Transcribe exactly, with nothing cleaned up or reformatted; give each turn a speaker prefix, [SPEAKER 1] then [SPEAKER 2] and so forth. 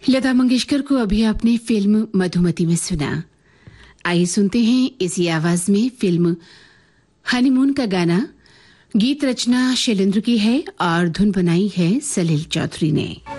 [SPEAKER 1] लता मंगेशकर को अभी आपने फिल्म मधुमती में सुना। आइए सुनते हैं इसी आवाज में फिल्म हनीमून का गाना। गीत रचना शैलेंद्र की है और धुन बनाई है सलील चौधरी ने।